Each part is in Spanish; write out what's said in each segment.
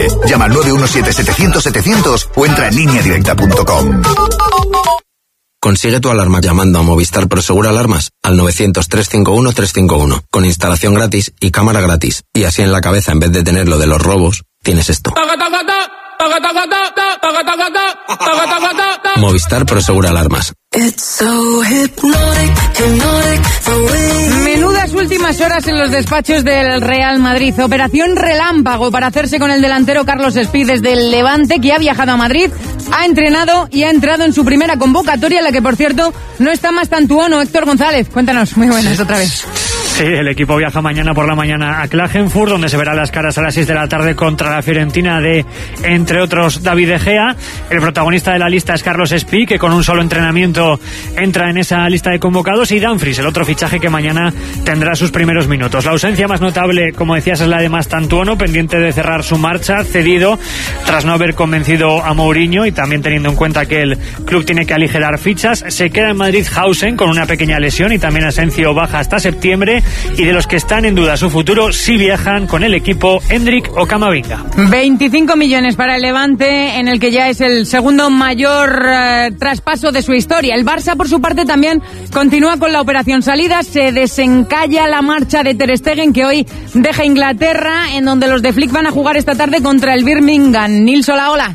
Llama al 917-700-700 o entra en lineadirecta.com. Consigue tu alarma llamando a Movistar Prosegur Alarmas al 900-351-351, con instalación gratis y cámara gratis. Y así en la cabeza, en vez de tener lo de los robos, tienes esto. Movistar Prosegur Alarmas. Menudas últimas horas en los despachos del Real Madrid. Operación relámpago para hacerse con el delantero Carlos Espí desde el Levante, que ha viajado a Madrid, ha entrenado y ha entrado en su primera convocatoria, en la que, por cierto, no está más Tantuono. Héctor González, cuéntanos. Muy buenas, otra vez. Sí, el equipo viaja mañana por la mañana a Klagenfurt, donde se verán las caras a las 6 de la tarde contra la Fiorentina de, entre otros, David De Gea. El protagonista de la lista es Carlos Espí, que con un solo entrenamiento entra en esa lista de convocados, y Dumfries, el otro fichaje que mañana tendrá sus primeros minutos. La ausencia más notable, como decías, es la de Mastantuono, pendiente de cerrar su marcha, cedido tras no haber convencido a Mourinho, y también teniendo en cuenta que el club tiene que aligerar fichas. Se queda en Madrid Hausen con una pequeña lesión, y también Asensio baja hasta septiembre. Y de los que están en duda su futuro, sí viajan con el equipo Hendrik o Camavinga. 25 millones para el Levante, en el que ya es el segundo mayor traspaso de su historia. El Barça, por su parte, también continúa con la operación salida. Se desencalla la marcha de Ter Stegen, que hoy deja Inglaterra, en donde los de Flick van a jugar esta tarde contra el Birmingham. Nils, hola.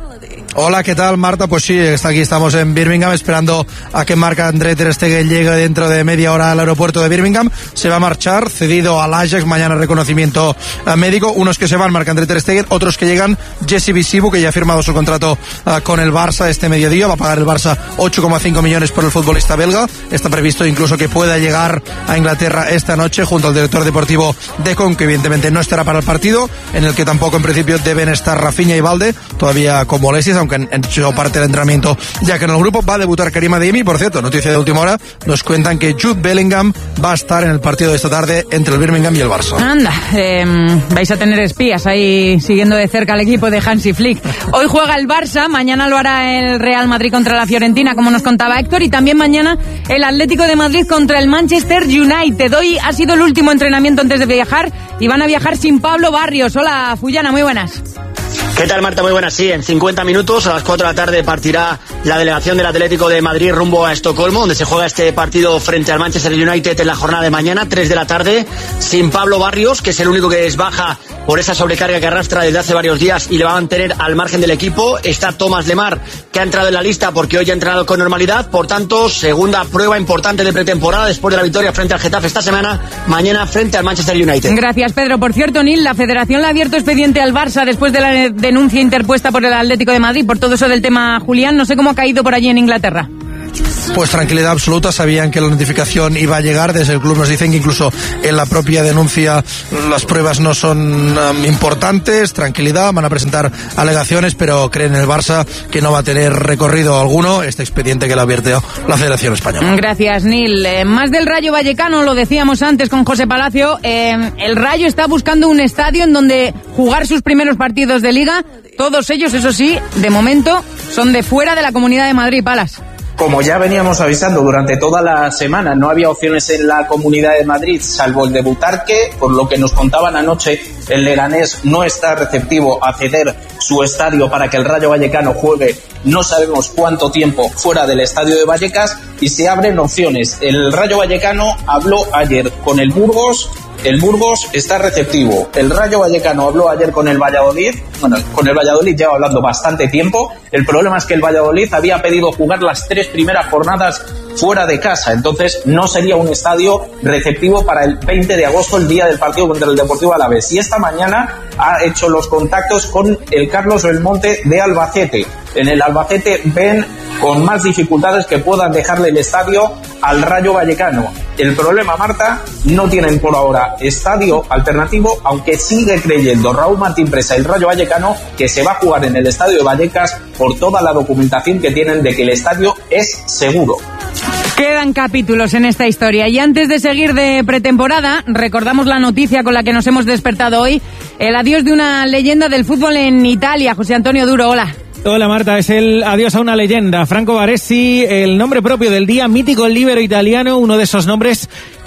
Hola, ¿qué tal, Marta? Pues sí, estamos en Birmingham esperando a que Marc-André Ter Stegen llegue dentro de media hora al aeropuerto de Birmingham. Se va a marchar, cedido al Ajax, mañana reconocimiento médico. Unos que se van, Marc-André Ter Stegen, otros que llegan, Jesse Visibu, que ya ha firmado su contrato con el Barça este mediodía. Va a pagar el Barça 8,5 millones por el futbolista belga. Está previsto incluso que pueda llegar a Inglaterra esta noche junto al director deportivo Deco, que evidentemente no estará para el partido, en el que tampoco en principio deben estar Rafinha y Balde, todavía con molestias, aunque han hecho parte del entrenamiento ya que en el grupo. Va a debutar Karim Adeyemi. Por cierto, noticia de última hora, nos cuentan que Jude Bellingham va a estar en el partido de esta tarde entre el Birmingham y el Barça. Anda, vais a tener espías ahí siguiendo de cerca al equipo de Hansi Flick. Hoy juega el Barça, mañana lo hará el Real Madrid contra la Fiorentina, como nos contaba Héctor, y también mañana el Atlético de Madrid contra el Manchester United. Hoy ha sido el último entrenamiento antes de viajar, y van a viajar sin Pablo Barrios. Hola, Fullana, muy buenas. ¿Qué tal, Marta? Muy buenas. Sí, en 50 minutos, a las 4 de la tarde, partirá la delegación del Atlético de Madrid rumbo a Estocolmo, donde se juega este partido frente al Manchester United en la jornada de mañana, 3 de la tarde, sin Pablo Barrios, que es el único que es baja por esa sobrecarga que arrastra desde hace varios días y le va a mantener al margen del equipo. Está Thomas Lemar, que ha entrado en la lista porque hoy ha entrenado con normalidad. Por tanto, segunda prueba importante de pretemporada después de la victoria frente al Getafe esta semana, mañana frente al Manchester United. Gracias, Pedro. Por cierto, Nil, la Federación le ha abierto expediente al Barça después de la denuncia interpuesta por el Atlético de Madrid por todo eso del tema Julián. No sé cómo ha caído por allí en Inglaterra. Pues tranquilidad absoluta, sabían que la notificación iba a llegar. Desde el club nos dicen que incluso en la propia denuncia las pruebas no son importantes. Tranquilidad, van a presentar alegaciones, pero creen en el Barça que no va a tener recorrido alguno este expediente que le advirtió la Federación Española. Gracias, Nil. Más del Rayo Vallecano, lo decíamos antes con José Palacio. El Rayo está buscando un estadio en donde jugar sus primeros partidos de Liga. Todos ellos, eso sí, de momento son de fuera de la Comunidad de Madrid, Palas. Como ya veníamos avisando durante toda la semana, no había opciones en la Comunidad de Madrid, salvo el de Butarque. Por lo que nos contaban anoche, el Leganés no está receptivo a ceder su estadio para que el Rayo Vallecano juegue no sabemos cuánto tiempo fuera del estadio de Vallecas, y se abren opciones. El Rayo Vallecano habló ayer con el Burgos. El Burgos está receptivo. El Rayo Vallecano habló ayer con el Valladolid. Bueno, con el Valladolid lleva hablando bastante tiempo. El problema es que el Valladolid había pedido jugar las 3 primeras jornadas fuera de casa. Entonces no sería un estadio receptivo para el 20 de agosto, el día del partido contra el Deportivo Alavés. Y esta mañana ha hecho los contactos con el Carlos Belmonte de Albacete. En el Albacete ven con más dificultades que puedan dejarle el estadio al Rayo Vallecano. El problema, Marta, no tienen por ahora estadio alternativo, aunque sigue creyendo Raúl Martín Presa y el Rayo Vallecano que se va a jugar en el estadio de Vallecas por toda la documentación que tienen de que el estadio es seguro. Quedan capítulos en esta historia, y antes de seguir de pretemporada, recordamos la noticia con la que nos hemos despertado hoy, el adiós de una leyenda del fútbol en Italia. José Antonio Duro, hola. Hola, Marta, es el adiós a una leyenda. Franco Baresi, el nombre propio del día, mítico líbero italiano, uno de esos nombres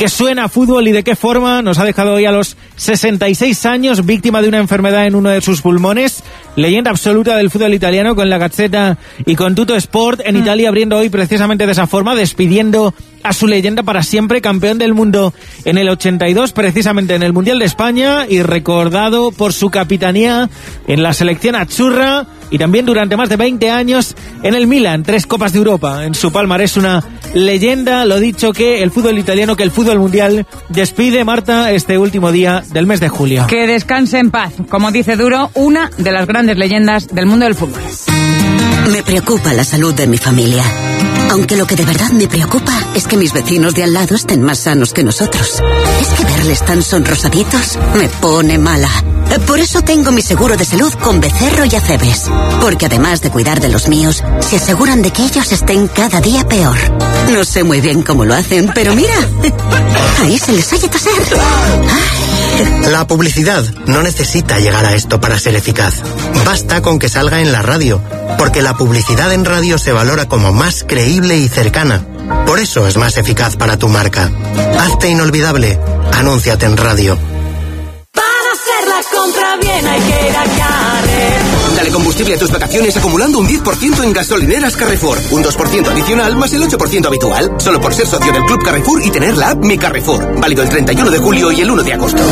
que suena a fútbol y de qué forma. Nos ha dejado hoy a los 66 años, víctima de una enfermedad en uno de sus pulmones. Leyenda absoluta del fútbol italiano, con la Gazzetta y con Tutto Sport en Italia, abriendo hoy precisamente de esa forma, despidiendo a su leyenda para siempre, campeón del mundo en el 82, precisamente en el Mundial de España, y recordado por su capitanía en la selección azzurra, y también durante más de 20 años en el Milan, 3 Copas de Europa en su palmarés. Una leyenda, lo dicho, que el fútbol italiano, que el fútbol mundial despide, Marta, este último día del mes de julio. Que descanse en paz, como dice Duro, una de las grandes leyendas del mundo del fútbol. Me preocupa la salud de mi familia. Aunque lo que de verdad me preocupa es que mis vecinos de al lado estén más sanos que nosotros. Es que verles tan sonrosaditos me pone mala. Por eso tengo mi seguro de salud con Becerro y Acebes. Porque además de cuidar de los míos, se aseguran de que ellos estén cada día peor. No sé muy bien cómo lo hacen, pero mira, ahí se les oye toser. La publicidad no necesita llegar a esto para ser eficaz. Basta con que salga en la radio, porque la publicidad en radio se valora como más creíble y cercana. Por eso es más eficaz para tu marca. Hazte inolvidable. Anúnciate en radio. Para hacer la compra bien hay que ir a Carrefour. Dale combustible a tus vacaciones acumulando un 10% en gasolineras Carrefour. Un 2% adicional más el 8% habitual. Solo por ser socio del Club Carrefour y tener la app Mi Carrefour. Válido el 31 de julio y el 1 de agosto.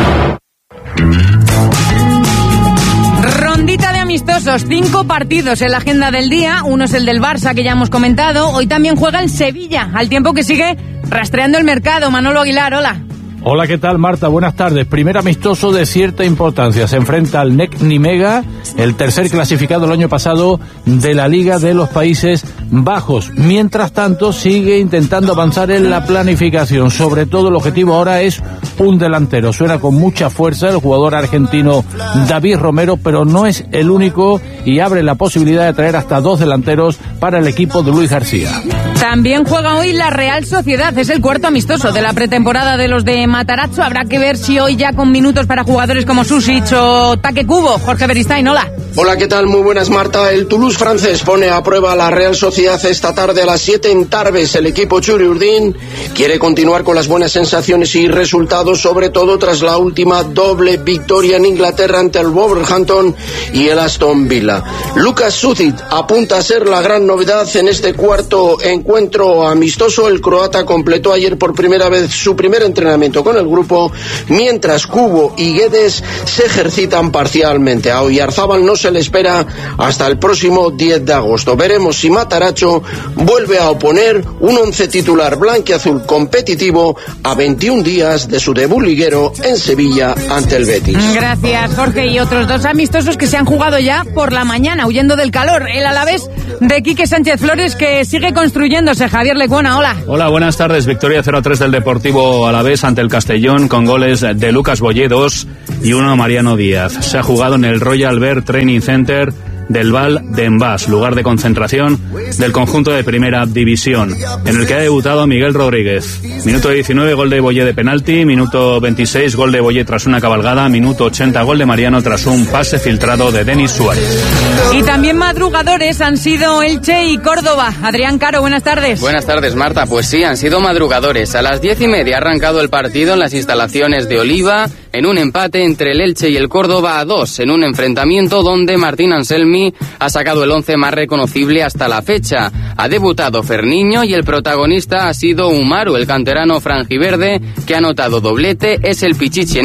Rondita de amistosos, 5 partidos en la agenda del día. Uno es el del Barça, que ya hemos comentado. Hoy también juega el Sevilla, al tiempo que sigue rastreando el mercado. Manolo Aguilar, hola. Hola, ¿qué tal, Marta? Buenas tardes. Primer amistoso de cierta importancia. Se enfrenta al NEC Nimega, el tercer clasificado el año pasado de la Liga de los Países Bajos. Mientras tanto, sigue intentando avanzar en la planificación. Sobre todo, el objetivo ahora es un delantero. Suena con mucha fuerza el jugador argentino David Romero, pero no es el único y abre la posibilidad de traer hasta 2 delanteros para el equipo de Luis García. También juega hoy la Real Sociedad. Es el cuarto amistoso de la pretemporada de los de Matarazzo. Habrá que ver si hoy ya con minutos para jugadores como Susic o Taque Cubo. Jorge Beristain, hola. Hola, ¿qué tal? Muy buenas, Marta. El Toulouse francés pone a prueba a la Real Sociedad esta tarde a las 7 en Tarbes. El equipo Churi-Urdin quiere continuar con las buenas sensaciones y resultados, sobre todo tras la última doble victoria en Inglaterra ante el Wolverhampton y el Aston Villa. Lucas Sucic apunta a ser la gran novedad en este cuarto encuentro amistoso. El croata completó ayer por primera vez su primer entrenamiento con el grupo, mientras Cubo y Guedes se ejercitan parcialmente. A Oyarzábal no se le espera hasta el próximo 10 de agosto. Veremos si Matarazzo vuelve a oponer un once titular blanquiazul competitivo a 21 días de su debut liguero en Sevilla ante el Betis. Gracias, Jorge. Y otros 2 amistosos que se han jugado ya por la mañana, huyendo del calor. El Alavés de Quique Sánchez Flores, que sigue construyéndose. Javier Lecuona, hola. Hola, buenas tardes. Victoria 0-3 del Deportivo Alavés ante el Castellón, con goles de Lucas Boyé, 2, y 1 a Mariano Díaz. Se ha jugado en el Royal Bear Training Center del Val d'Envàs, lugar de concentración del conjunto de primera división, en el que ha debutado Miguel Rodríguez. Minuto 19, gol de Boyé de penalti. Minuto 26, gol de Boyé tras una cabalgada. Minuto 80, gol de Mariano tras un pase filtrado de Denis Suárez. Y también madrugadores han sido Elche y Córdoba. Adrián Caro, buenas tardes. Buenas tardes, Marta. Pues sí, han sido madrugadores. A las 10:30 ha arrancado el partido en las instalaciones de Oliva, en un empate entre el Elche y el Córdoba a 2, en un enfrentamiento donde Martín Anselmi ha sacado el 11 más reconocible hasta la fecha. Ha debutado Ferniño y el protagonista ha sido Umaru, el canterano franjiverde, que ha anotado doblete. Es el pichichi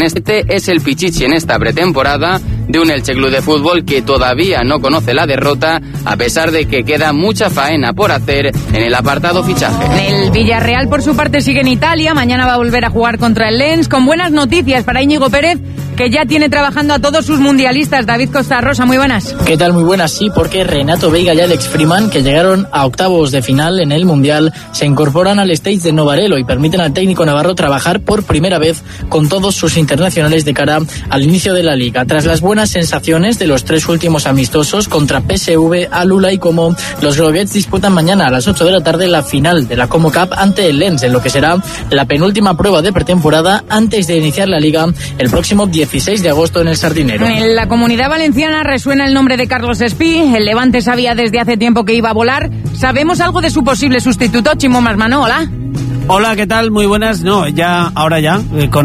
en esta pretemporada de un Elche Club de Fútbol que todavía no conoce la derrota, a pesar de que queda mucha faena por hacer en el apartado fichaje. El Villarreal, por su parte, sigue en Italia. Mañana va a volver a jugar contra el Lens, con buenas noticias para Íñigo Pérez, que ya tiene trabajando a todos sus mundialistas. David Costa Rosa, muy buenas. ¿Qué tal? Muy buenas, sí, porque Renato Veiga y Alex Freeman, que llegaron a octavos de final en el Mundial, se incorporan al stage de Novarelo y permiten al técnico navarro trabajar por primera vez con todos sus internacionales de cara al inicio de la Liga. Tras las buenas sensaciones de los 3 últimos amistosos contra PSV, Alula y Como, los Groguets disputan mañana a las 8 de la tarde la final de la Como Cup ante el Lens, en lo que será la penúltima prueba de pretemporada antes de iniciar la Liga el próximo 16 de agosto en el Sardinero. En la Comunidad Valenciana resuena el nombre de Carlos Espí. El Levante sabía desde hace tiempo que iba a volar. ¿Sabemos algo de su posible sustituto? Chimo Masmano, hola. Hola, ¿qué tal? Muy buenas. No, ahora ya,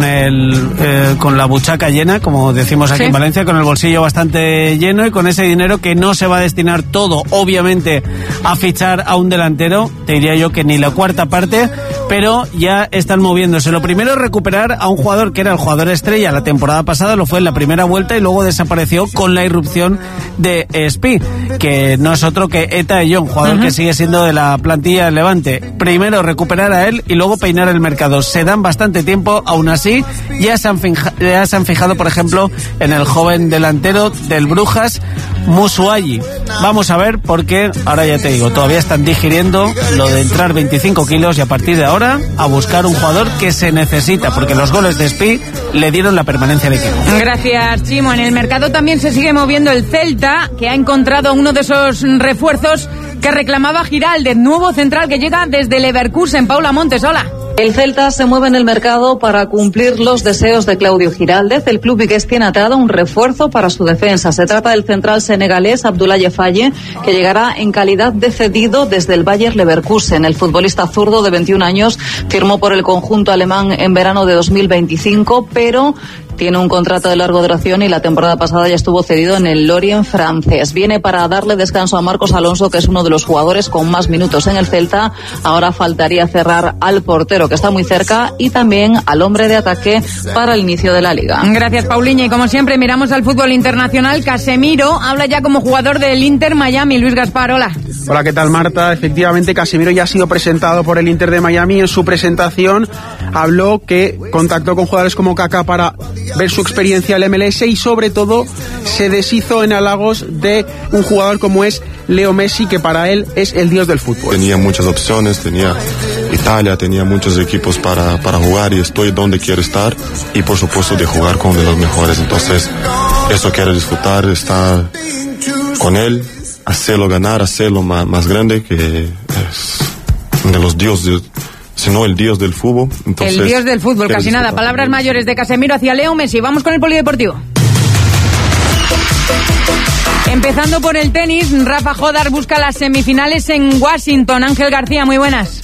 con la buchaca llena, como decimos aquí en Valencia, con el bolsillo bastante lleno y con ese dinero que no se va a destinar todo, obviamente, a fichar a un delantero, te diría yo que ni la cuarta parte, pero ya están moviéndose. Lo primero es recuperar a un jugador que era el jugador estrella la temporada pasada, lo fue en la primera vuelta y luego desapareció con la irrupción de Espi, que no es otro que Eta Eyón, jugador que sigue siendo de la plantilla del Levante. Primero recuperar a él y luego peinar el mercado. Se dan bastante tiempo, aún así ya se han fijado, por ejemplo, en el joven delantero del Brujas, Musuayi. Vamos a ver, porque ahora ya te digo, todavía están digiriendo lo de entrar 25 kilos y a partir de ahora a buscar un jugador que se necesita, porque los goles de Espi le dieron la permanencia al equipo. Gracias, Chimo. En el mercado también se sigue moviendo el Celta, que ha encontrado uno de esos refuerzos que reclamaba Giraldez, nuevo central que llega desde Leverkusen. Paula Montes, hola. El Celta se mueve en el mercado para cumplir los deseos de Claudio Giraldez. El club vigués tiene atado un refuerzo para su defensa. Se trata del central senegalés Abdoulaye Faye, que llegará en calidad de cedido desde el Bayer Leverkusen. El futbolista zurdo de 21 años firmó por el conjunto alemán en verano de 2025, pero tiene un contrato de larga duración y la temporada pasada ya estuvo cedido en el Lorient francés. Viene para darle descanso a Marcos Alonso, que es uno de los jugadores con más minutos en el Celta. Ahora faltaría cerrar al portero, que está muy cerca, y también al hombre de ataque para el inicio de la Liga. Gracias, Pauliña. Y como siempre, miramos al fútbol internacional. Casemiro habla ya como jugador del Inter Miami. Luis Gaspar, hola. Hola, ¿qué tal, Marta? Efectivamente, Casemiro ya ha sido presentado por el Inter de Miami. En su presentación habló que contactó con jugadores como Kaká para ver su experiencia en el MLS y sobre todo se deshizo en halagos de un jugador como es Leo Messi, que para él es el dios del fútbol. Tenía muchas opciones, tenía Italia, tenía muchos equipos para jugar y estoy donde quiero estar y por supuesto de jugar con uno de los mejores. Entonces eso quiero disfrutar, estar con él, hacerlo ganar, hacerlo más grande, que es de los dioses, sino el dios del fútbol. Entonces, el dios del fútbol, casi nada. Palabras mayores de Casemiro hacia Leo Messi. Vamos con el polideportivo. Empezando por el tenis, Rafa Jodar busca las semifinales en Washington. Ángel García, muy buenas.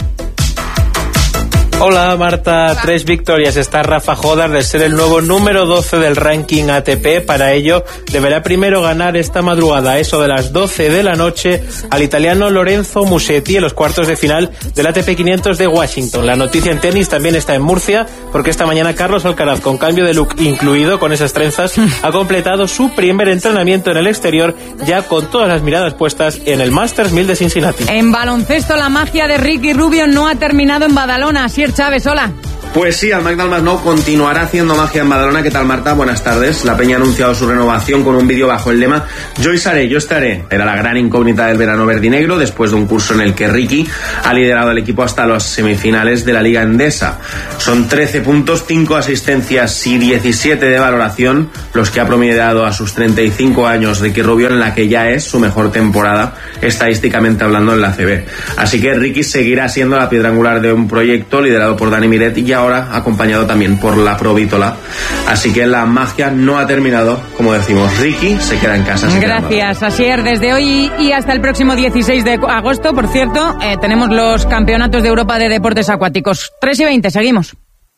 Hola Marta, 3 victorias está Rafa Jodar de ser el nuevo número 12 del ranking ATP. Para ello deberá primero ganar esta madrugada a eso de las 12 de la noche al italiano Lorenzo Musetti en los cuartos de final del ATP 500 de Washington. La noticia en tenis también está en Murcia, porque esta mañana Carlos Alcaraz, con cambio de look incluido, con esas trenzas, ha completado su primer entrenamiento en el exterior, ya con todas las miradas puestas en el Masters 1000 de Cincinnati. En baloncesto, la magia de Ricky Rubio no ha terminado en Badalona. Asier Chávez, hola. Pues sí, Almagda Almasnou continuará haciendo magia en Badalona. ¿Qué tal, Marta? Buenas tardes. La Peña ha anunciado su renovación con un vídeo bajo el lema "Yo estaré, yo estaré". Era la gran incógnita del verano verdinegro, después de un curso en el que Ricky ha liderado al equipo hasta las semifinales de la Liga Endesa. Son 13 puntos, 5 asistencias y 17 de valoración los que ha promediado a sus 35 años Ricky Rubio, en la que ya es su mejor temporada estadísticamente hablando en la ACB. Así que Ricky seguirá siendo la piedra angular de un proyecto liderado por Dani Miret y ahora acompañado también por la Provítola. Así que la magia no ha terminado, como decimos. Ricky se queda en casa. Gracias, Asier. Desde hoy y hasta el próximo 16 de agosto, por cierto, tenemos los campeonatos de Europa de deportes acuáticos. 3:20, seguimos.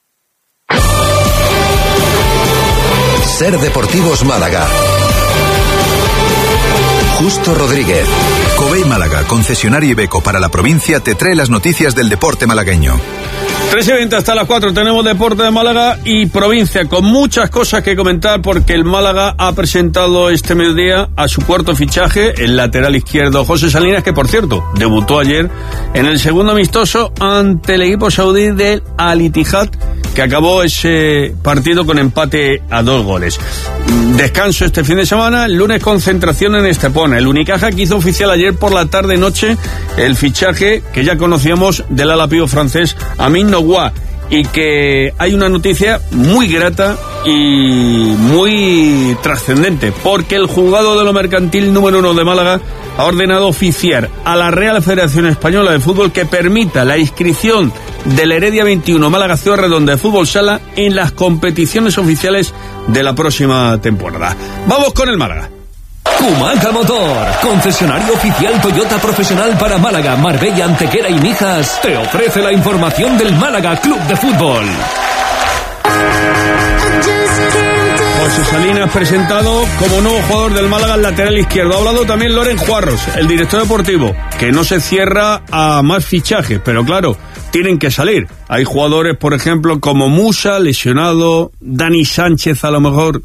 Ser Deportivos Málaga. Justo Rodríguez. Covey Málaga, concesionario Iveco para la provincia, te trae las noticias del deporte malagueño. 3:20 hasta las 4 tenemos deporte de Málaga y provincia, con muchas cosas que comentar, porque el Málaga ha presentado este mediodía a su cuarto fichaje, el lateral izquierdo José Salinas, que por cierto debutó ayer en el segundo amistoso ante el equipo saudí del Al Ittihad, que acabó ese partido con empate a 2 goles. Descanso este fin de semana, el lunes concentración en Estepona. El Unicaja que hizo oficial ayer por la tarde-noche el fichaje que ya conocíamos del ala pívot francés Amin Nogoa, y que hay una noticia muy grata y muy trascendente, porque el juzgado de lo mercantil número 1 de Málaga ha ordenado oficiar a la Real Federación Española de Fútbol que permita la inscripción del Heredia 21 Málaga Ciudad Redonda de Fútbol Sala en las competiciones oficiales de la próxima temporada. Vamos con el Málaga. Kumaca Motor, concesionario oficial Toyota profesional para Málaga, Marbella, Antequera y Mijas, te ofrece la información del Málaga Club de Fútbol. José Salinas presentado como nuevo jugador del Málaga al lateral izquierdo. Ha hablado también Loren Juarros, el director deportivo, que no se cierra a más fichajes, pero claro, tienen que salir. Hay jugadores, por ejemplo, como Musa, lesionado, Dani Sánchez a lo mejor,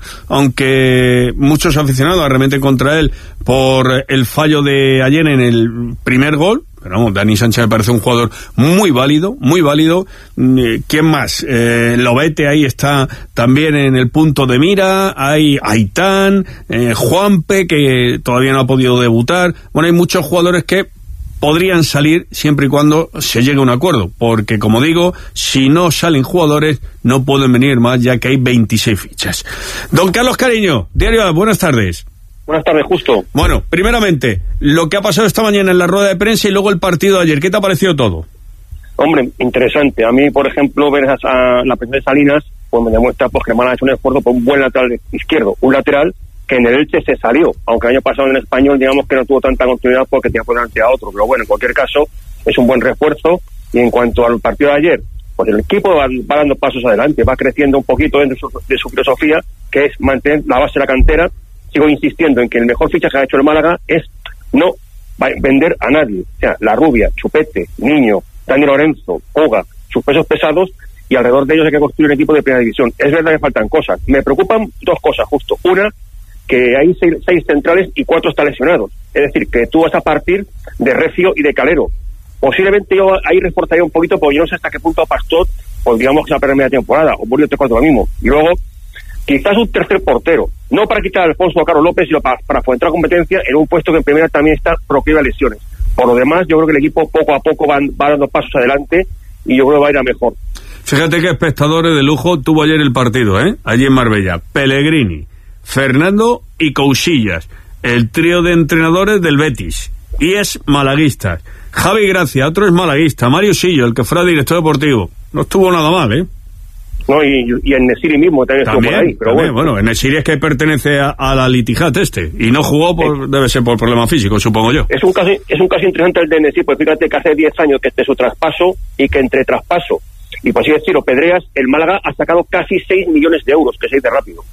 aunque muchos aficionados arremeten contra él por el fallo de ayer en el primer gol. Pero vamos, Dani Sánchez me parece un jugador muy válido, muy válido. ¿Quién más? Lobete ahí está también en el punto de mira. Hay Aitán, Juanpe, que todavía no ha podido debutar. Bueno, hay muchos jugadores que podrían salir siempre y cuando se llegue a un acuerdo, porque como digo, si no salen jugadores, no pueden venir más, ya que hay 26 fichas. Don Carlos Cariño, Diario A, buenas tardes. Buenas tardes, Justo. Bueno, primeramente, lo que ha pasado esta mañana en la rueda de prensa y luego el partido de ayer, ¿qué te ha parecido todo? Hombre, interesante. A mí, por ejemplo, ver a la presión de Salinas, pues me demuestra pues, que Málaga ha hecho un esfuerzo por un buen lateral izquierdo, un lateral que en el Elche se salió, aunque el año pasado en Español digamos que no tuvo tanta continuidad porque tenía por delante a otro, pero bueno, en cualquier caso es un buen refuerzo. Y en cuanto al partido de ayer, pues el equipo va dando pasos adelante, va creciendo un poquito dentro de su filosofía, que es mantener la base de la cantera. Sigo insistiendo en que el mejor fichaje que ha hecho el Málaga es no vender a nadie, o sea, La Rubia, Chupete, Niño, Dani Lorenzo, Koga, sus pesos pesados, y alrededor de ellos hay que construir un equipo de primera división. Es verdad que faltan cosas, me preocupan dos cosas, Justo. Una, que hay seis centrales y 4 están lesionados. Es decir, que tú vas a partir de Recio y de Calero. Posiblemente yo ahí reforzaría un poquito, porque yo no sé hasta qué punto a Pastor, pues digamos que se va a perder media temporada, o Murillo 3-4 lo mismo. Y luego, quizás un tercer portero, no para quitar a Alfonso o a Carlos López, sino para fomentar competencia en un puesto que en primera también está proclive a lesiones. Por lo demás, yo creo que el equipo poco a poco va dando pasos adelante y yo creo que va a ir a mejor. Fíjate que espectadores de lujo tuvo ayer el partido, allí en Marbella. Pellegrini, Fernando y Cousillas, el trío de entrenadores del Betis, y es malaguista. Javi Gracia, otro es malaguista. Mario Sillo, el que fuera director deportivo. No estuvo nada mal, No, y en Nesiri mismo también estuvo por ahí. Pero bueno, en Nesiri es que pertenece a la Litijat y no jugó debe ser por problemas físicos, supongo yo. Es un caso interesante el de Nesiri, pues fíjate que hace 10 años que este es su traspaso, y que entre traspaso y por así decirlo, Pedreas, el Málaga ha sacado casi 6 millones de euros, que se dice rápido.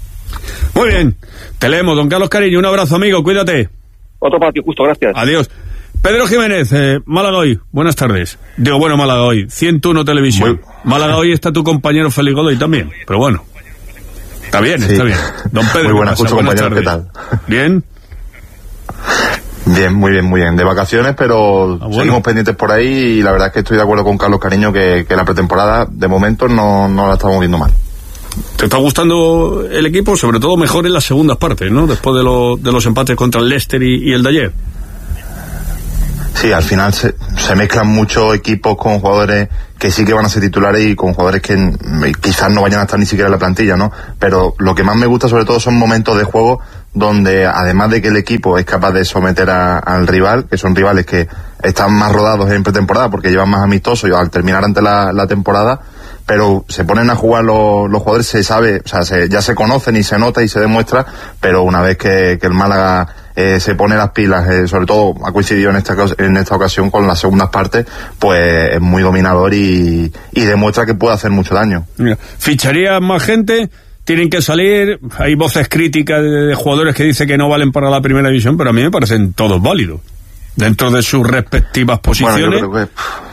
Muy bien, te leemos, don Carlos Cariño, un abrazo, amigo, cuídate. Otro para ti, Justo, gracias. Adiós. Pedro Jiménez, Málaga Hoy, buenas tardes. Digo, bueno, Málaga Hoy, 101 Televisión. Málaga Hoy está tu compañero Félix Godoy también, pero bueno. Está bien, sí. Está bien. Don Pedro, muy buenas, compañero, ¿qué tal? ¿Bien? Bien, muy bien, muy bien. De vacaciones, pero seguimos pendientes por ahí y la verdad es que estoy de acuerdo con Carlos Cariño que la pretemporada, de momento, no la estamos viendo mal. ¿Te está gustando el equipo? Sobre todo mejor en las segundas partes, ¿no? Después de los empates contra el Leicester y el de ayer. Sí, al final se mezclan muchos equipos con jugadores que sí que van a ser titulares y con jugadores que quizás no vayan a estar ni siquiera en la plantilla, ¿no? Pero lo que más me gusta sobre todo son momentos de juego donde además de que el equipo es capaz de someter al rival, que son rivales que están más rodados en pretemporada porque llevan más amistosos y al terminar ante la temporada, pero se ponen a jugar los jugadores, se sabe, o sea, ya se conocen y se nota y se demuestra, pero una vez que el Málaga se pone las pilas, sobre todo ha coincidido en esta ocasión con las segundas partes, pues es muy dominador y demuestra que puede hacer mucho daño. Mira, ficharía más gente, tienen que salir, hay voces críticas de jugadores que dicen que no valen para la primera división, pero a mí me parecen todos válidos, dentro de sus respectivas posiciones. Bueno, yo creo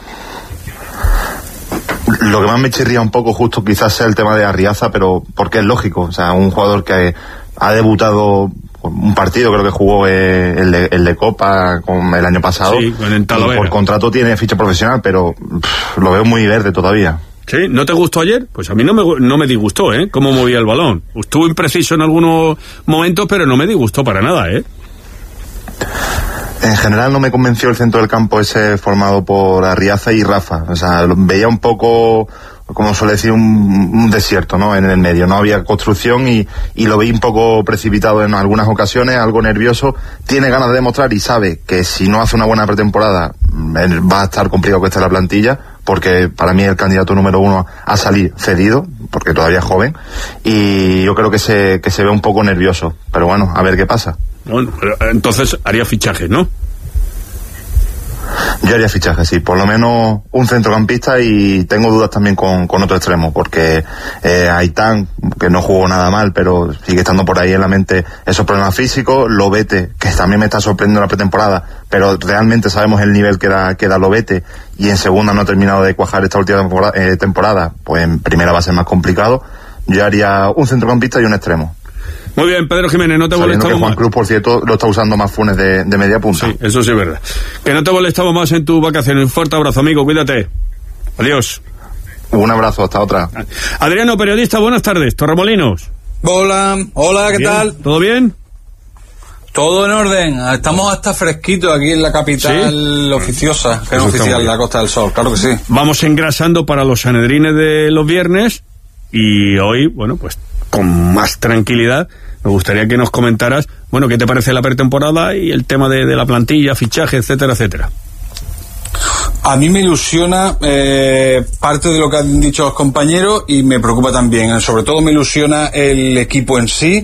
que lo que más me chirría un poco justo quizás sea el tema de Arriaza, pero porque es lógico, o sea, un jugador que ha debutado un partido, creo que jugó el de Copa el año pasado, sí, con el Talavera. Por contrato tiene ficha profesional, pero lo veo muy verde todavía. ¿Sí? ¿No te gustó ayer? Pues a mí no me disgustó, cómo movía el balón. Estuvo impreciso en algunos momentos, pero no me disgustó para nada, En general no me convenció el centro del campo ese formado por Arriaza y Rafa. O sea, veía un poco, como suele decir, un desierto, ¿no? En el medio. No había construcción y lo vi un poco precipitado en algunas ocasiones, algo nervioso. Tiene ganas de demostrar y sabe que si no hace una buena pretemporada va a estar complicado que esté en la plantilla, porque para mí es el candidato número 1 a salir cedido, porque todavía es joven, y yo creo que se ve un poco nervioso, pero bueno, a ver qué pasa. Bueno, entonces haría fichajes, ¿no? Yo haría fichajes, sí, por lo menos un centrocampista, y tengo dudas también con otro extremo, porque Aitán, que no jugó nada mal, pero sigue estando por ahí en la mente esos problemas físicos. Lobete, que también me está sorprendiendo en la pretemporada, pero realmente sabemos el nivel que da Lobete, y en segunda no ha terminado de cuajar esta última temporada, pues en primera va a ser más complicado. Yo haría un centrocampista y un extremo. Muy bien, Pedro Jiménez, no te molestamos que Juan Cruz, por cierto, lo está usando más Funes de media punta. Sí, eso sí es verdad. Que no te molestamos más en tus vacaciones. Un fuerte abrazo, amigo, cuídate. Adiós. Un abrazo, hasta otra. Adriano, periodista, buenas tardes. Torremolinos. Hola, ¿qué ¿Bien? tal? ¿Todo bien? Todo en orden. Estamos hasta fresquitos aquí en la capital oficiosa, que es oficial, la Costa del Sol, claro que sí. Vamos engrasando para los sanedrines de los viernes, y hoy, bueno, pues con más tranquilidad, me gustaría que nos comentaras, bueno, qué te parece la pretemporada y el tema de la plantilla, fichaje, etcétera, etcétera. A mí me ilusiona parte de lo que han dicho los compañeros, y me preocupa también. Sobre todo me ilusiona el equipo en sí,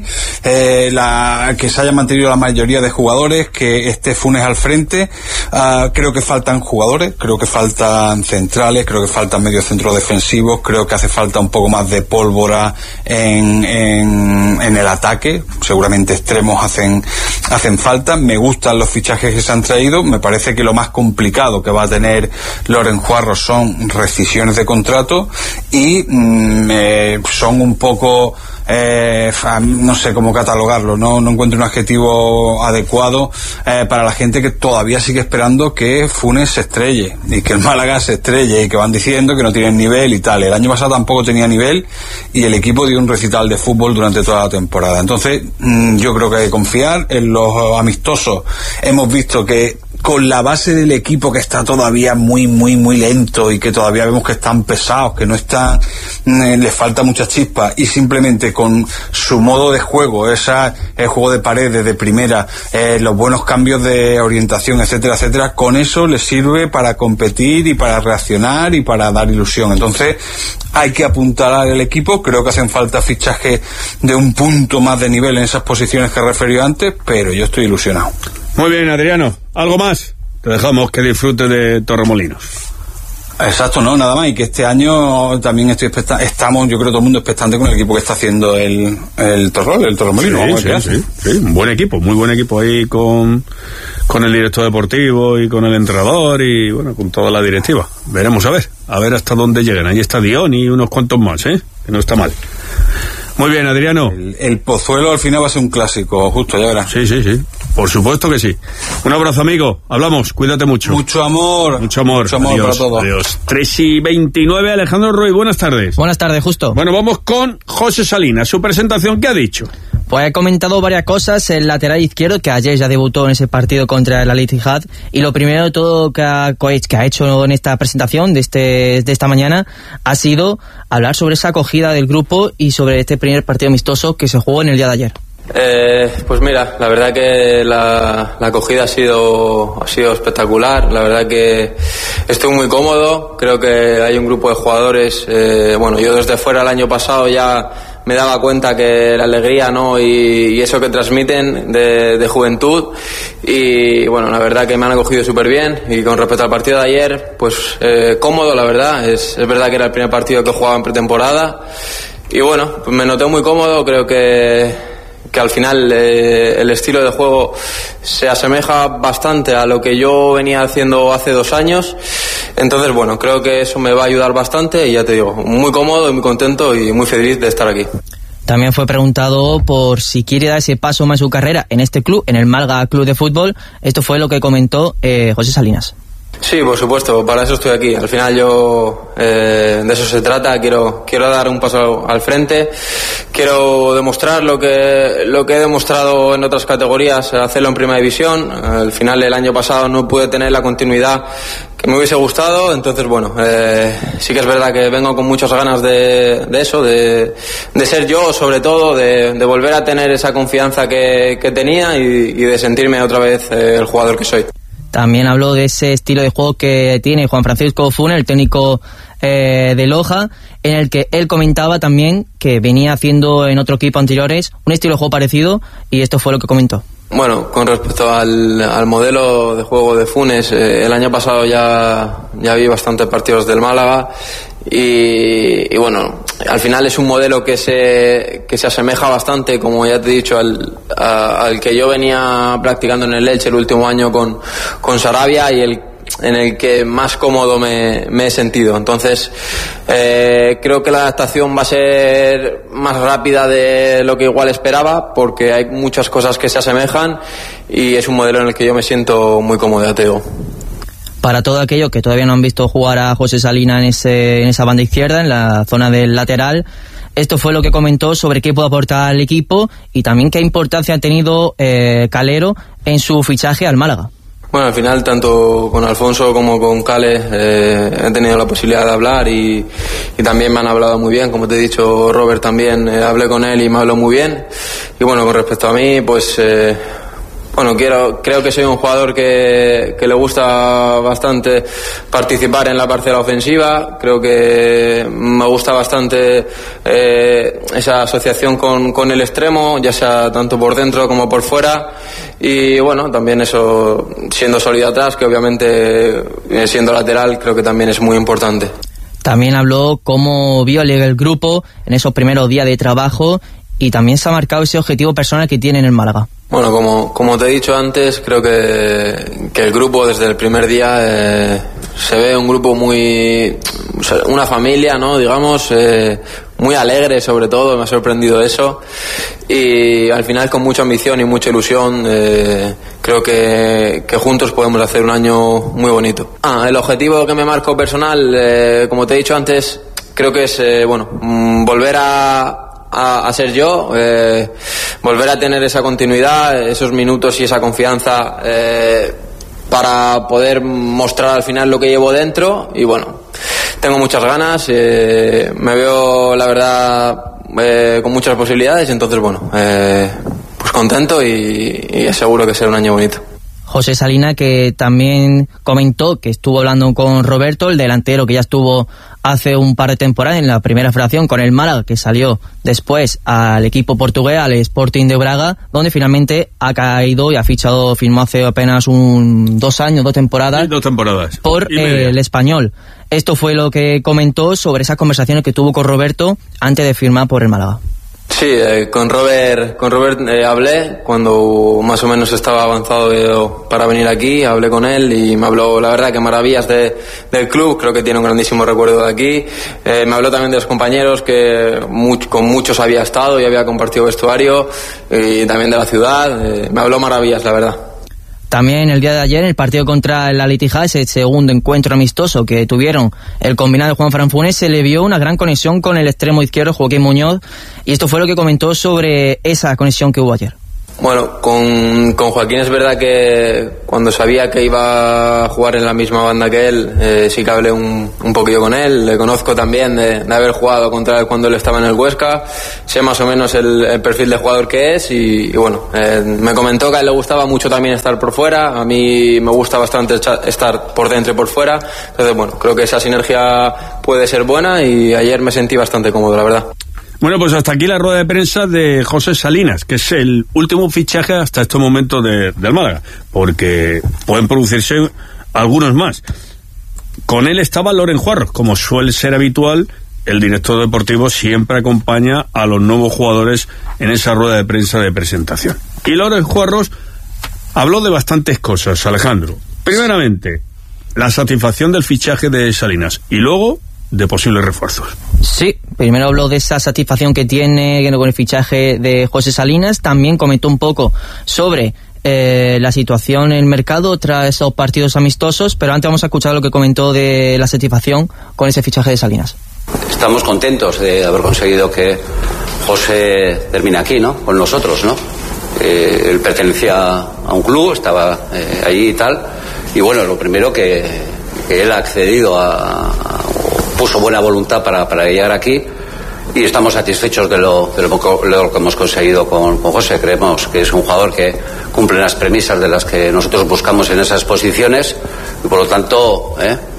que se haya mantenido la mayoría de jugadores, que esté Funes al frente. Creo que faltan jugadores, creo que faltan centrales, creo que faltan mediocentros defensivos, creo que hace falta un poco más de pólvora en el ataque. Seguramente extremos hacen falta. Me gustan los fichajes que se han traído. Me parece que lo más complicado que va a tener Loren Juarro son rescisiones de contrato, y son un poco no sé cómo catalogarlo, no encuentro un adjetivo adecuado para la gente que todavía sigue esperando que Funes se estrelle y que el Málaga se estrelle, y que van diciendo que no tienen nivel y tal. El año pasado tampoco tenía nivel, y el equipo dio un recital de fútbol durante toda la temporada. Entonces yo creo que hay que confiar en los amistosos. Hemos visto que con la base del equipo, que está todavía muy lento, y que todavía vemos que están pesados, que no están, les falta mucha chispa, y simplemente con su modo de juego, el juego de paredes de primera, los buenos cambios de orientación, etcétera, etcétera, con eso les sirve para competir y para reaccionar y para dar ilusión. Entonces hay que apuntalar el equipo. Creo que hacen falta fichajes de un punto más de nivel en esas posiciones que he referido antes, pero yo estoy ilusionado. Muy bien, Adriano. ¿Algo más? Te dejamos que disfrutes de Torremolinos. Exacto, no, nada más. Y que este año también estamos, yo creo, todo el mundo expectante con el equipo que está haciendo el Torremolinos. Sí, un buen equipo, muy buen equipo ahí con el director deportivo y con el entrenador y, bueno, con toda la directiva. Veremos a ver hasta dónde llegan. Ahí está Dion y unos cuantos más, que no está mal. Muy bien, Adriano. El Pozuelo al final va a ser un clásico, justo, ya verás. Sí. Por supuesto que sí. Un abrazo, amigo. Hablamos. Cuídate mucho. Mucho amor. Adiós, para todos. Adiós. 3:29. Alejandro Ruiz, buenas tardes. Buenas tardes, justo. Bueno, vamos con José Salinas. Su presentación, ¿qué ha dicho? Pues ha comentado varias cosas. El lateral izquierdo, que ayer ya debutó en ese partido contra el Al-Ittihad. Y lo primero de todo que ha hecho en esta presentación de esta mañana ha sido hablar sobre esa acogida del grupo y sobre este primer partido amistoso que se jugó en el día de ayer. Pues mira, la verdad que la acogida ha sido espectacular. La verdad que estoy muy cómodo. Creo que hay un grupo de jugadores, yo desde fuera el año pasado ya me daba cuenta que la alegría, ¿no? y eso que transmiten de juventud, y bueno, la verdad que me han acogido súper bien. Y con respecto al partido de ayer, pues cómodo, la verdad. Es verdad que era el primer partido que jugaba en pretemporada, y bueno, pues me noté muy cómodo. Creo que al final el estilo de juego se asemeja bastante a lo que yo venía haciendo hace 2 años. Entonces, bueno, creo que eso me va a ayudar bastante, y ya te digo, muy cómodo y muy contento y muy feliz de estar aquí. También fue preguntado por si quiere dar ese paso más en su carrera en este club, en el Málaga Club de Fútbol. Esto fue lo que comentó José Salinas. Sí, por supuesto, para eso estoy aquí. Al final yo de eso se trata. Quiero dar un paso al frente. Quiero demostrar lo que he demostrado en otras categorías, hacerlo en primera división. Al final el año pasado no pude tener la continuidad que me hubiese gustado. Entonces, bueno, sí que es verdad que vengo con muchas ganas de eso, de ser yo, sobre todo, de volver a tener esa confianza que tenía y de sentirme otra vez el jugador que soy. También habló de ese estilo de juego que tiene Juan Francisco Funes, el técnico de Loja, en el que él comentaba también que venía haciendo en otro equipo anteriores un estilo de juego parecido, y esto fue lo que comentó. Bueno, con respecto al modelo de juego de Funes, el año pasado ya vi bastantes partidos del Málaga y bueno, al final es un modelo que se asemeja bastante, como ya te he dicho, al que yo venía practicando en el Elche el último año con Sarabia, y en el que más cómodo me he sentido. Entonces creo que la adaptación va a ser más rápida de lo que igual esperaba, porque hay muchas cosas que se asemejan y es un modelo en el que yo me siento muy cómodo, Teo. Para todo aquello que todavía no han visto jugar a José Salina en esa banda izquierda, en la zona del lateral, esto fue lo que comentó sobre qué puede aportar al equipo y también qué importancia ha tenido Calero en su fichaje al Málaga. Bueno, al final tanto con Alfonso como con Cale he tenido la posibilidad de hablar y también me han hablado muy bien. Como te he dicho, Robert también, hablé con él y me habló muy bien. Y bueno, con respecto a mí, pues bueno, creo que soy un jugador que le gusta bastante participar en la parcela ofensiva. Creo que me gusta bastante esa asociación con el extremo, ya sea tanto por dentro como por fuera. Y bueno, también eso, siendo sólido atrás, que obviamente siendo lateral, creo que también es muy importante. También habló cómo vio el grupo en esos primeros días de trabajo y también se ha marcado ese objetivo personal que tiene en el Málaga. Bueno, como te he dicho antes, creo que el grupo desde el primer día se ve un grupo una familia, ¿no? Digamos, muy alegre sobre todo, me ha sorprendido eso, y al final con mucha ambición y mucha ilusión, creo que juntos podemos hacer un año muy bonito. El objetivo que me marco personal, como te he dicho antes, creo que es, volver a ser yo, volver a tener esa continuidad, esos minutos y esa confianza para poder mostrar al final lo que llevo dentro. Y bueno, tengo muchas ganas, me veo la verdad con muchas posibilidades, entonces bueno, pues contento y seguro que será un año bonito. José Salina, que también comentó que estuvo hablando con Roberto, el delantero que ya estuvo hace un par de temporadas en la primera federación con el Málaga, que salió después al equipo portugués, al Sporting de Braga, donde finalmente ha caído y firmó hace apenas 2 temporadas. 2 temporadas. Por el Español. Esto fue lo que comentó sobre esas conversaciones que tuvo con Roberto antes de firmar por el Málaga. Sí, con Robert hablé cuando más o menos estaba avanzado para venir aquí, hablé con él y me habló, la verdad, que maravillas del club. Creo que tiene un grandísimo recuerdo de aquí. Me habló también de los compañeros, que con muchos había estado y había compartido vestuario, y también de la ciudad. Me habló maravillas, la verdad. También el día de ayer, en el partido contra el Al-Ittihad, ese segundo encuentro amistoso que tuvieron el combinado de Juan Fran Funes, se le vio una gran conexión con el extremo izquierdo, Joaquín Muñoz, y esto fue lo que comentó sobre esa conexión que hubo ayer. Bueno, con Joaquín es verdad que cuando sabía que iba a jugar en la misma banda que él, sí que hablé un poquillo con él. Le conozco también de haber jugado contra él cuando él estaba en el Huesca. Sé más o menos el perfil de jugador que es y bueno, me comentó que a él le gustaba mucho también estar por fuera. A mí me gusta bastante estar por dentro y por fuera. Entonces, bueno, creo que esa sinergia puede ser buena y ayer me sentí bastante cómodo, la verdad. Bueno, pues hasta aquí la rueda de prensa de José Salinas, que es el último fichaje hasta este momento del Málaga, porque pueden producirse algunos más. Con él estaba Loren Juarros, como suele ser habitual. El director deportivo siempre acompaña a los nuevos jugadores en esa rueda de prensa de presentación. Y Loren Juarros habló de bastantes cosas, Alejandro. Primeramente, la satisfacción del fichaje de Salinas y luego de posibles refuerzos. Sí, primero habló de esa satisfacción que tiene con el fichaje de José Salinas. También comentó un poco sobre la situación en el mercado tras esos partidos amistosos, pero antes vamos a escuchar lo que comentó de la satisfacción con ese fichaje de Salinas. Estamos contentos de haber conseguido que José termine aquí, ¿no? Con nosotros, ¿no? Él pertenecía a un club, estaba allí y tal, y bueno, lo primero que él ha accedido puso buena voluntad para llegar aquí y estamos satisfechos de lo que hemos conseguido con José. Creemos que es un jugador que cumplen las premisas de las que nosotros buscamos en esas posiciones, y por lo tanto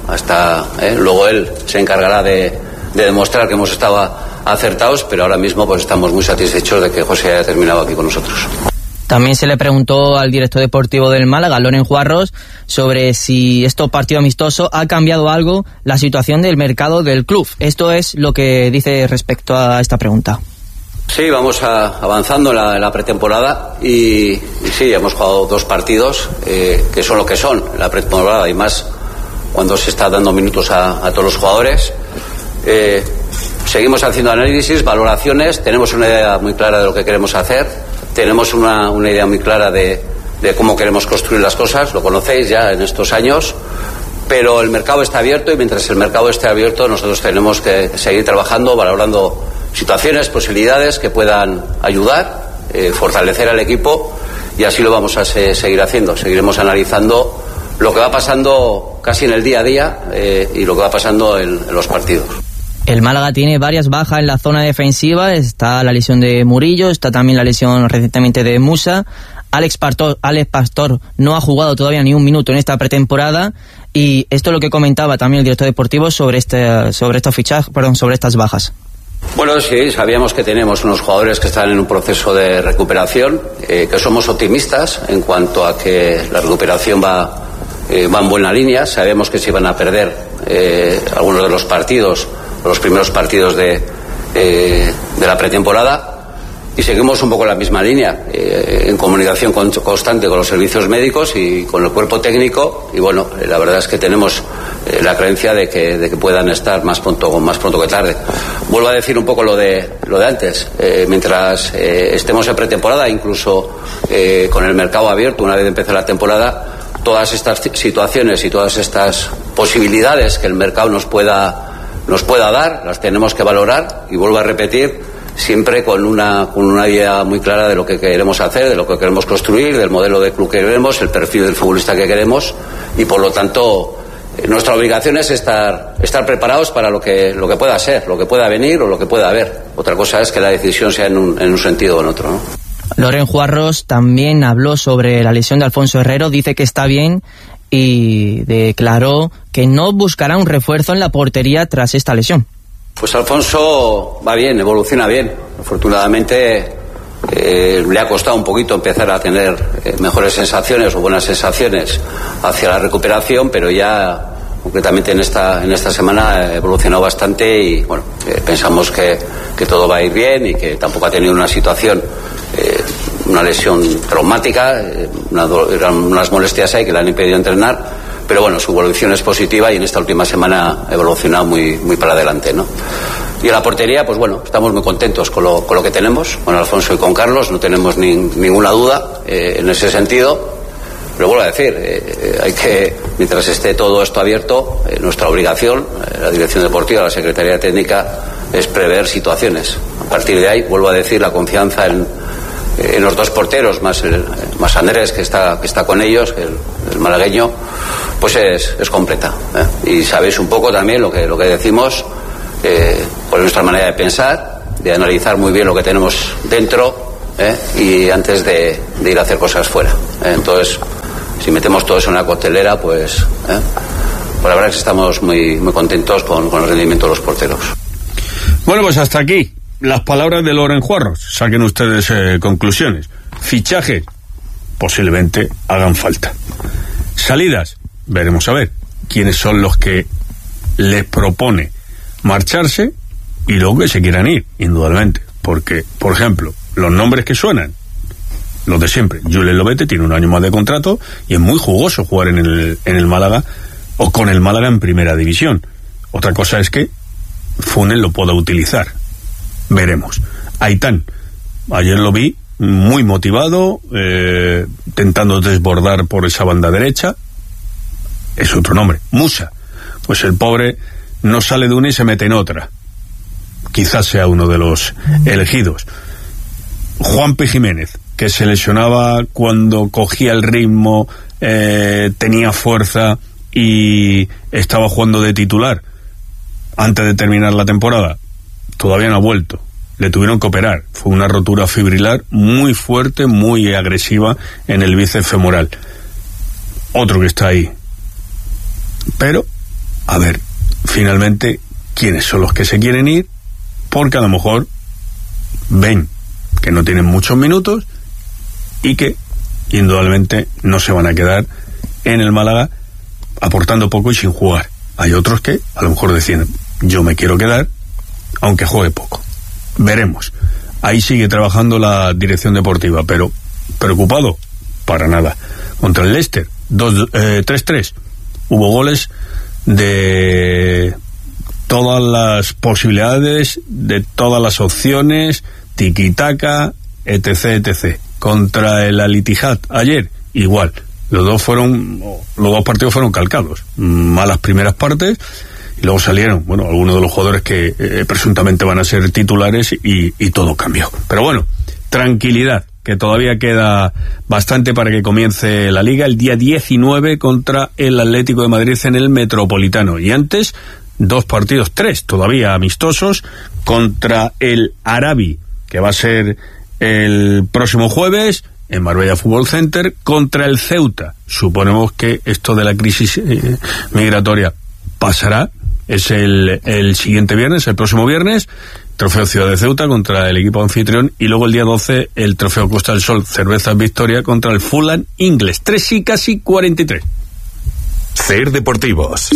luego él se encargará de demostrar que hemos estado acertados, pero ahora mismo pues estamos muy satisfechos de que José haya terminado aquí con nosotros. También se le preguntó al director deportivo del Málaga, Loren Juarros, sobre si este partido amistoso ha cambiado algo la situación del mercado del club. Esto es lo que dice respecto a esta pregunta. Sí, vamos avanzando en la pretemporada y sí, hemos jugado 2 partidos que son lo que son en la pretemporada, y más cuando se está dando minutos a todos los jugadores. Seguimos haciendo análisis, valoraciones, tenemos una idea muy clara de lo que queremos hacer. Tenemos una idea muy clara de cómo queremos construir las cosas, lo conocéis ya en estos años, pero el mercado está abierto, y mientras el mercado esté abierto nosotros tenemos que seguir trabajando, valorando situaciones, posibilidades que puedan ayudar, fortalecer al equipo, y así lo vamos a seguir haciendo. Seguiremos analizando lo que va pasando casi en el día a día y lo que va pasando en los partidos. El Málaga tiene varias bajas en la zona defensiva. Está la lesión de Murillo, está también la lesión recientemente de Musa. Alex Pastor no ha jugado todavía ni un minuto en esta pretemporada, y esto es lo que comentaba también el director deportivo sobre estas bajas. Bueno, sí, sabíamos que tenemos unos jugadores que están en un proceso de recuperación, que somos optimistas en cuanto a que la recuperación va en buena línea. Sabemos que se iban a perder algunos de los partidos, los primeros partidos de la pretemporada, y seguimos un poco en la misma línea, en comunicación constante con los servicios médicos y con el cuerpo técnico, y bueno, la verdad es que tenemos la creencia de que puedan estar más pronto que tarde. Vuelvo a decir un poco lo de antes, mientras estemos en pretemporada, incluso con el mercado abierto una vez empiece la temporada, todas estas situaciones y todas estas posibilidades que el mercado nos pueda dar, las tenemos que valorar, y vuelvo a repetir, siempre con una idea muy clara de lo que queremos hacer, de lo que queremos construir, del modelo de club que queremos, el perfil del futbolista que queremos, y por lo tanto nuestra obligación es estar preparados para lo que pueda ser, lo que pueda venir o lo que pueda haber. Otra cosa es que la decisión sea en un sentido o en otro, ¿no? Loren Juarros también habló sobre la lesión de Alfonso Herrero, dice que está bien, y declaró que no buscará un refuerzo en la portería tras esta lesión. Pues Alfonso va bien, evoluciona bien. Afortunadamente le ha costado un poquito empezar a tener mejores sensaciones o buenas sensaciones hacia la recuperación, pero ya concretamente en esta semana ha evolucionado bastante, y bueno, pensamos que todo va a ir bien, y que tampoco ha tenido una situación, una lesión traumática, eran unas molestias ahí que le han impedido entrenar, pero bueno, su evolución es positiva, y en esta última semana ha evolucionado muy para adelante, ¿no? Y en la portería, pues bueno, estamos muy contentos con lo que tenemos, con Alfonso y con Carlos, no tenemos ninguna duda en ese sentido. Pero vuelvo a decir, mientras esté todo esto abierto, nuestra obligación, la dirección deportiva, la Secretaría Técnica, es prever situaciones. A partir de ahí, vuelvo a decir, la confianza en los 2 porteros, más Andrés, que está con ellos, el malagueño, pues es completa. Y sabéis un poco también lo que decimos, por nuestra manera de pensar, de analizar muy bien lo que tenemos dentro, y antes de ir a hacer cosas fuera. Entonces, si metemos todo eso en la coctelera, pues la verdad es que estamos muy contentos con el rendimiento de los porteros. Bueno, pues hasta aquí las palabras de Loren Juarros. Saquen ustedes conclusiones. Fichajes, posiblemente hagan falta. Salidas, veremos a ver quiénes son los que les propone marcharse, y luego que se quieran ir, indudablemente. Porque, por ejemplo, los nombres que suenan, los de siempre. Julen Lobete tiene un año más de contrato, y es muy jugoso jugar en el Málaga, o con el Málaga en primera división. Otra cosa es que Funes lo pueda utilizar. Veremos. Aitán, ayer lo vi muy motivado, intentando desbordar por esa banda derecha. Es otro nombre. Musa, pues el pobre no sale de una y se mete en otra. Quizás sea uno de los elegidos. Juanpe Jiménez, que se lesionaba cuando cogía el ritmo, tenía fuerza y estaba jugando de titular antes de terminar la temporada. Todavía no ha vuelto. le tuvieron que operar. Fue una rotura fibrilar muy fuerte, muy agresiva en el bíceps femoral. Otro que está ahí. Pero, a ver, finalmente, ¿quiénes son los que se quieren ir? Porque a lo mejor ven que no tienen muchos minutos y que indudablemente no se van a quedar en el Málaga aportando poco y sin jugar. Hay otros que a lo mejor deciden, yo me quiero quedar aunque juegue poco. Veremos. Ahí sigue trabajando la dirección deportiva, pero preocupado para nada. Contra el Leicester 3-3 hubo goles de todas las posibilidades, de todas las opciones, tiki-taka, etc. Contra el Al-Ittihad ayer, igual. Los dos partidos fueron calcados. Malas primeras partes, y luego salieron, algunos de los jugadores que presuntamente van a ser titulares y todo cambió. Pero bueno, tranquilidad, que todavía queda bastante para que comience la Liga el día 19 contra el Atlético de Madrid en el Metropolitano. Y antes, 2 partidos, 3 todavía amistosos, contra el Arabi, que va a ser el próximo jueves en Marbella Fútbol Center, contra el Ceuta. Suponemos que esto de la crisis migratoria pasará. Es el siguiente viernes, el próximo viernes, Trofeo Ciudad de Ceuta contra el equipo anfitrión, y luego el día 12 el Trofeo Costa del Sol Cervezas Victoria contra el Fulham inglés. 3 y casi 43. Ser Deportivos.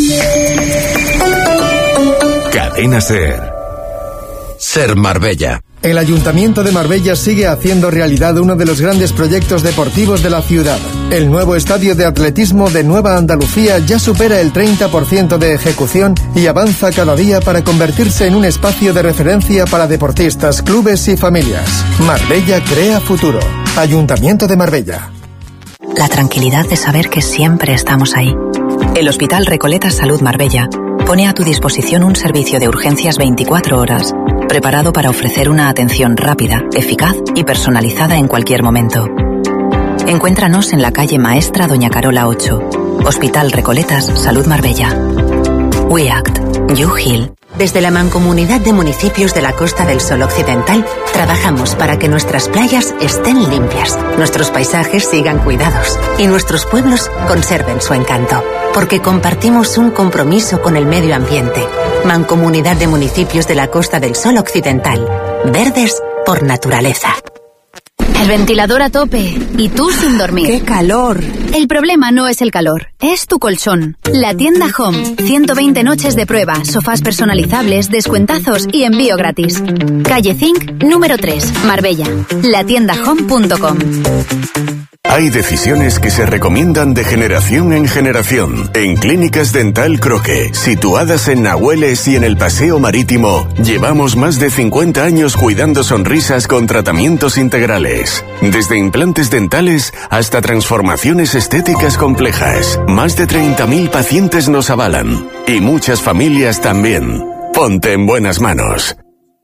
Cadena Ser. Ser Marbella. El Ayuntamiento de Marbella sigue haciendo realidad uno de los grandes proyectos deportivos de la ciudad. El nuevo estadio de atletismo de Nueva Andalucía ya supera el 30% de ejecución y avanza cada día para convertirse en un espacio de referencia para deportistas, clubes y familias. Marbella crea futuro. Ayuntamiento de Marbella. La tranquilidad de saber que siempre estamos ahí. El Hospital Recoletas Salud Marbella pone a tu disposición un servicio de urgencias 24 horas, preparado para ofrecer una atención rápida, eficaz y personalizada en cualquier momento. Encuéntranos en la calle Maestra Doña Carola 8, Hospital Recoletas Salud Marbella. We Act, You Heal. Desde la Mancomunidad de Municipios de la Costa del Sol Occidental, trabajamos para que nuestras playas estén limpias, nuestros paisajes sigan cuidados y nuestros pueblos conserven su encanto. Porque compartimos un compromiso con el medio ambiente. Mancomunidad de Municipios de la Costa del Sol Occidental. Verdes por naturaleza. El ventilador a tope y tú sin dormir. ¡Qué calor! El problema no es el calor, es tu colchón. La tienda Home. 120 noches de prueba, sofás personalizables, descuentazos y envío gratis. Calle Zinc, número 3, Marbella. Latiendahome.com. Hay decisiones que se recomiendan de generación en generación. En Clínicas Dental Croque, situadas en Nahueles y en el Paseo Marítimo, llevamos más de 50 años cuidando sonrisas con tratamientos integrales. Desde implantes dentales hasta transformaciones estéticas complejas. Más de 30.000 pacientes nos avalan. Y muchas familias también. Ponte en buenas manos.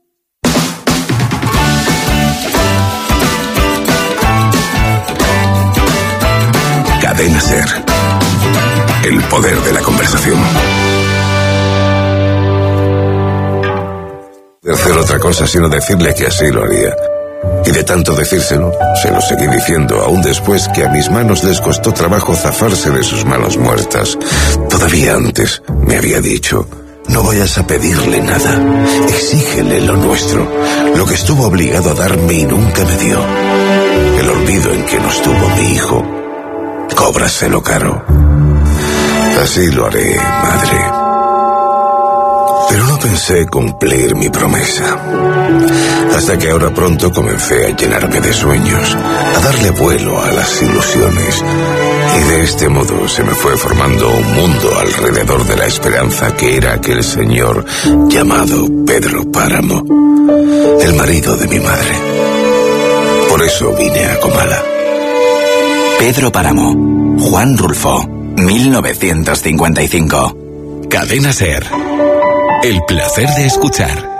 Cadena Ser. El poder de la conversación. De hacer otra cosa sino decirle que así lo haría. Y de tanto decírselo, se lo seguí diciendo aún después que a mis manos les costó trabajo zafarse de sus manos muertas. Todavía antes me había dicho: no vayas a pedirle nada, exígele lo nuestro, lo que estuvo obligado a darme y nunca me dio. El olvido en que nos tuvo mi hijo, cóbraselo caro. Así lo haré, madre. Pero no pensé cumplir mi promesa. Hasta que ahora pronto comencé a llenarme de sueños, a darle vuelo a las ilusiones. Y de este modo se me fue formando un mundo alrededor de la esperanza que era aquel señor llamado Pedro Páramo, el marido de mi madre. Por eso vine a Comala. Pedro Páramo, Juan Rulfo, 1955. Cadena Ser. El placer de escuchar.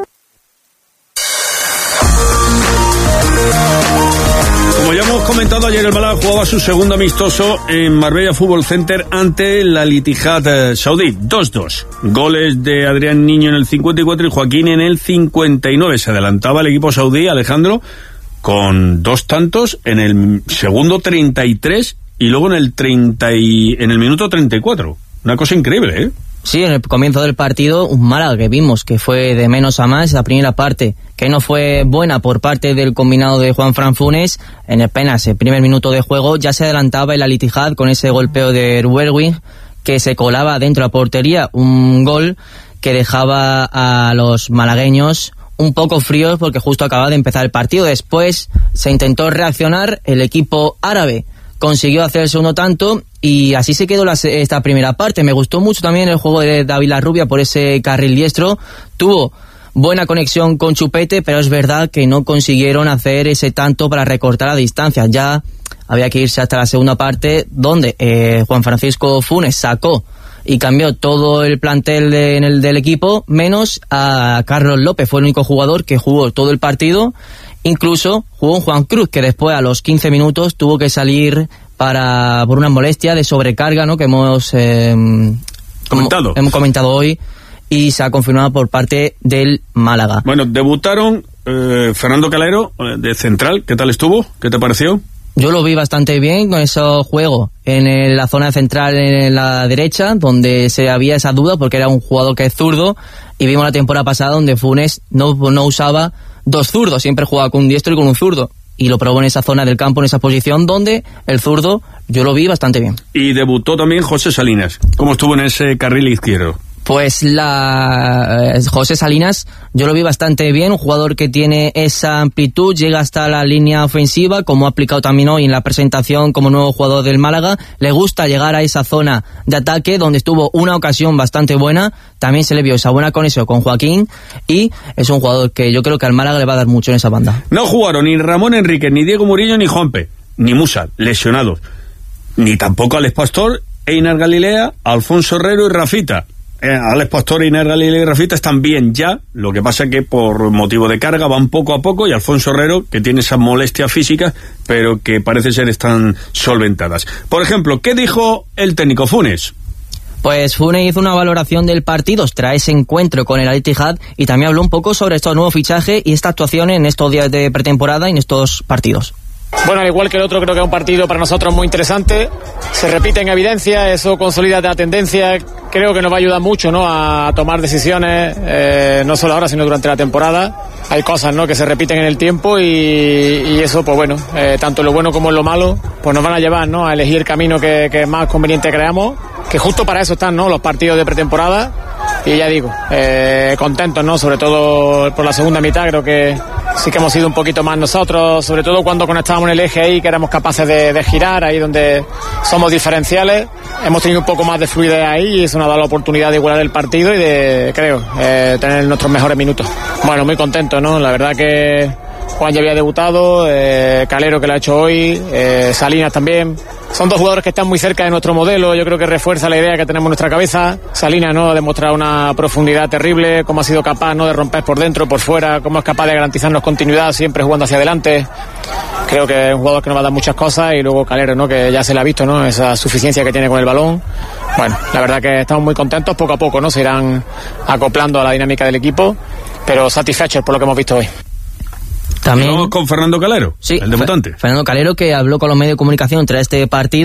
Como ya hemos comentado ayer el Málaga jugaba su segundo amistoso en Marbella Fútbol Center ante la Al-Ittihad saudí. 2-2. Goles de Adrián Niño en el 54 y Joaquín en el 59. Se adelantaba el equipo saudí, Alejandro, con 2 tantos en el segundo 33 y luego en el minuto 34. Una cosa increíble, ¿eh? Sí, en el comienzo del partido, un Málaga que vimos que fue de menos a más. La primera parte, que no fue buena por parte del combinado de Juanfran Funes, en apenas el primer minuto de juego ya se adelantaba el Al-Ittihad con ese golpeo de Ruelwing que se colaba dentro de la portería, un gol que dejaba a los malagueños un poco fríos porque justo acababa de empezar el partido. Después se intentó reaccionar, el equipo árabe consiguió hacer el segundo tanto y así se quedó esta primera parte. Me gustó mucho también el juego de David Larrubia por ese carril diestro. Tuvo buena conexión con Chupete, pero es verdad que no consiguieron hacer ese tanto para recortar la distancia. Ya había que irse hasta la segunda parte, donde Juan Francisco Funes sacó y cambió todo el plantel del equipo, menos a Carlos López. Fue el único jugador que jugó todo el partido. Incluso jugó un Juan Cruz, que después a los 15 minutos tuvo que salir por una molestia de sobrecarga, ¿no?, que hemos comentado hoy, y se ha confirmado por parte del Málaga. Bueno, debutaron Fernando Calero, de central. ¿Qué tal estuvo? ¿Qué te pareció? Yo lo vi bastante bien con ese juego en la zona central, en la derecha, donde se había esa duda porque era un jugador que es zurdo, y vimos la temporada pasada donde Funes no usaba 2 zurdos, siempre jugaba con un diestro y con un zurdo, y lo probó en esa zona del campo, en esa posición donde el zurdo yo lo vi bastante bien. Y debutó también José Salinas. ¿Cómo estuvo en ese carril izquierdo? Pues José Salinas yo lo vi bastante bien, un jugador que tiene esa amplitud, llega hasta la línea ofensiva, como ha aplicado también hoy en la presentación como nuevo jugador del Málaga. Le gusta llegar a esa zona de ataque donde estuvo una ocasión bastante buena, también se le vio esa buena conexión con Joaquín, y es un jugador que yo creo que al Málaga le va a dar mucho en esa banda. No jugaron ni Ramón Enríquez, ni Diego Murillo, ni Juanpe, ni Musa, lesionados, ni tampoco Alex Pastor, Einar Galilea, Alfonso Herrero y Rafita. Alex Pastor, Einar Galilea y Rafita están bien ya, lo que pasa que por motivo de carga van poco a poco, y Alfonso Herrero, que tiene esas molestias físicas, pero que parece ser están solventadas. Por ejemplo, ¿qué dijo el técnico Funes? Pues Funes hizo una valoración del partido tras ese encuentro con el Al-Ittihad y también habló un poco sobre estos nuevos fichajes y esta actuación en estos días de pretemporada y en estos partidos. Bueno, al igual que el otro, creo que es un partido para nosotros muy interesante. Se repite en evidencia, eso consolida la tendencia. Creo que nos va a ayudar mucho, ¿no?, a tomar decisiones, no solo ahora, sino durante la temporada. Hay cosas, ¿no?, que se repiten en el tiempo y eso, pues bueno, tanto lo bueno como lo malo, pues nos van a llevar, ¿no?, a elegir el camino que más conveniente creamos, que justo para eso están, ¿no?, los partidos de pretemporada. Y ya digo, contentos, ¿no?, sobre todo por la segunda mitad. Creo que sí que hemos sido un poquito más nosotros, sobre todo cuando conectábamos en el eje ahí, que éramos capaces de girar, ahí donde somos diferenciales. Hemos tenido un poco más de fluidez ahí y eso nos ha dado la oportunidad de igualar el partido y de, creo, tener nuestros mejores minutos. Bueno, muy contentos, ¿no? La verdad que Juan ya había debutado, Calero, que lo ha hecho hoy, Salinas también. Son 2 jugadores que están muy cerca de nuestro modelo. Yo creo que refuerza la idea que tenemos en nuestra cabeza. Salinas, ¿no?, ha demostrado una profundidad terrible, cómo ha sido capaz, ¿no?, de romper por dentro, por fuera, cómo es capaz de garantizarnos continuidad, siempre jugando hacia adelante. Creo que es un jugador que nos va a dar muchas cosas. Y luego Calero, ¿no?, que ya se le ha visto, ¿no?, esa suficiencia que tiene con el balón. Bueno, la verdad que estamos muy contentos. Poco a poco, ¿no?, se irán acoplando a la dinámica del equipo, pero satisfechos por lo que hemos visto hoy. También con Fernando Calero, sí, el debutante. Fernando Calero, que habló con los medios de comunicación tras este partido.